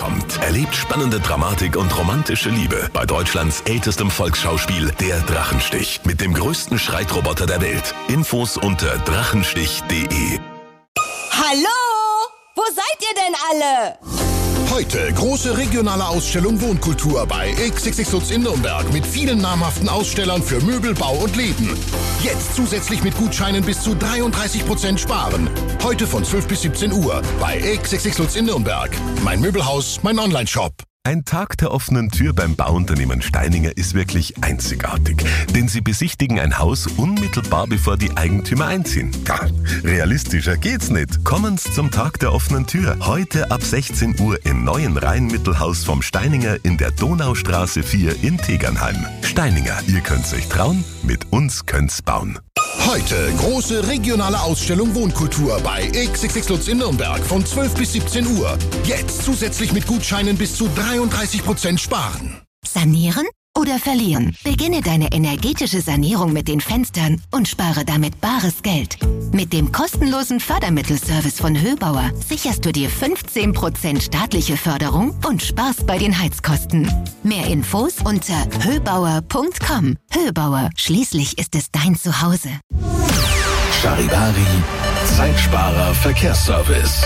kommt. Erlebt spannende Dramatik und romantische Liebe bei Deutschlands ältestem Volksschauspiel Der Drachenstich mit dem größten Streitroboter der Welt. Infos unter drachenstich.de. Hallo? Wo seid ihr denn alle? Heute große regionale Ausstellung Wohnkultur bei XXX Lutz in Nürnberg mit vielen namhaften Ausstellern für Möbel, Bau und Leben. Jetzt zusätzlich mit Gutscheinen bis zu 33% sparen. Heute von 12 bis 17 Uhr bei XXX Lutz in Nürnberg. Mein Möbelhaus, mein Onlineshop. Ein Tag der offenen Tür beim Bauunternehmen Steininger ist wirklich einzigartig, denn sie besichtigen ein Haus unmittelbar bevor die Eigentümer einziehen. Ja, realistischer geht's nicht. Kommen Sie zum Tag der offenen Tür, heute ab 16 Uhr im neuen Rheinmittelhaus vom Steininger in der Donaustraße 4 in Tegernheim. Steininger, ihr könnt's euch trauen, mit uns könnt's bauen. Heute große regionale Ausstellung Wohnkultur bei XXX Lutz in Nürnberg von 12 bis 17 Uhr. Jetzt zusätzlich mit Gutscheinen bis zu 33% sparen. Sanieren oder verlieren? Beginne deine energetische Sanierung mit den Fenstern und spare damit bares Geld. Mit dem kostenlosen Fördermittelservice von Höbauer sicherst du dir 15% staatliche Förderung und sparst bei den Heizkosten. Mehr Infos unter höbauer.com. Höbauer, schließlich ist es dein Zuhause. Charivari, Zeitsparer Verkehrsservice.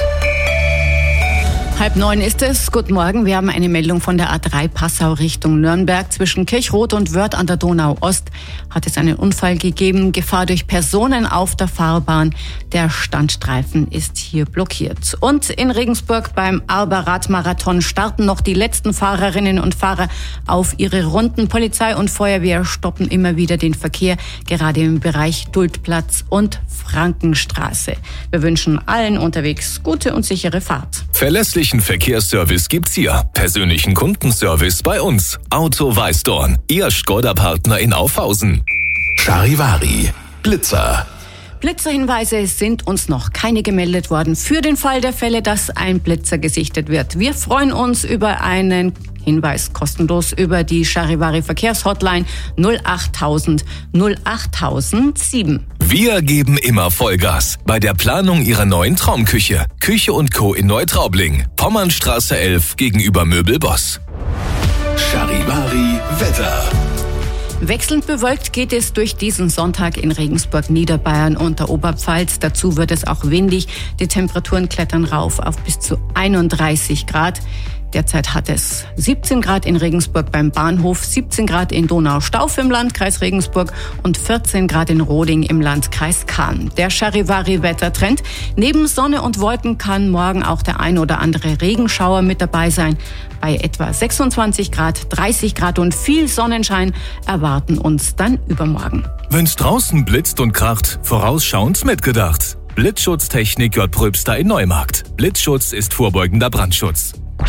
8:30 ist es. Guten Morgen. Wir haben eine Meldung von der A3 Passau Richtung Nürnberg. Zwischen Kirchrot und Wörth an der Donau Ost hat es einen Unfall gegeben. Gefahr durch Personen auf der Fahrbahn. Der Standstreifen ist hier blockiert. Und in Regensburg beim Arber Radmarathon starten noch die letzten Fahrerinnen und Fahrer auf ihre Runden. Polizei und Feuerwehr stoppen immer wieder den Verkehr, gerade im Bereich Duldplatz und Frankenstraße. Wir wünschen allen unterwegs gute und sichere Fahrt. Verlässlichen Verkehrsservice gibt's hier. Persönlichen Kundenservice bei uns. Auto Weißdorn, Ihr Skoda-Partner in Aufhausen. Charivari, Blitzer. Blitzerhinweise sind uns noch keine gemeldet worden für den Fall der Fälle, dass ein Blitzer gesichtet wird. Wir freuen uns über einen Hinweis kostenlos über die Charivari Verkehrshotline 08000 08007. Wir geben immer Vollgas bei der Planung Ihrer neuen Traumküche. Küche & Co. in Neutraubling. Pommernstraße 11 gegenüber Möbelboss. Charivari Wetter. Wechselnd bewölkt geht es durch diesen Sonntag in Regensburg, Niederbayern und der Oberpfalz. Dazu wird es auch windig. Die Temperaturen klettern rauf auf bis zu 31 Grad. Derzeit hat es 17 Grad in Regensburg beim Bahnhof, 17 Grad in Donaustauf im Landkreis Regensburg und 14 Grad in Roding im Landkreis Kahn. Der Charivari-Wettertrend. Neben Sonne und Wolken kann morgen auch der ein oder andere Regenschauer mit dabei sein. Bei etwa 26 Grad, 30 Grad und viel Sonnenschein erwarten uns dann übermorgen. Wenn's draußen blitzt und kracht, vorausschauend mitgedacht. Blitzschutztechnik J. Pröbster in Neumarkt. Blitzschutz ist vorbeugender Brandschutz.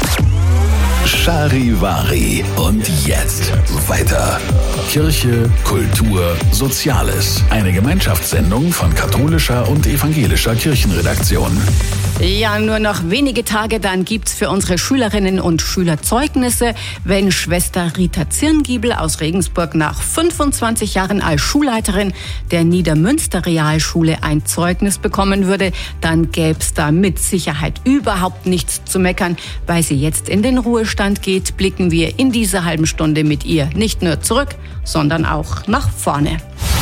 Charivari. Und jetzt weiter. Kirche, Kultur, Soziales. Eine Gemeinschaftssendung von katholischer und evangelischer Kirchenredaktion. Ja, nur noch wenige Tage, dann gibt's für unsere Schülerinnen und Schüler Zeugnisse. Wenn Schwester Rita Zirngiebel aus Regensburg nach 25 Jahren als Schulleiterin der Niedermünster Realschule ein Zeugnis bekommen würde, dann gäb's da mit Sicherheit überhaupt nichts zu meckern. Weil sie jetzt in den Ruhestand geht, blicken wir in dieser halben Stunde mit ihr nicht nur zurück, sondern auch nach vorne.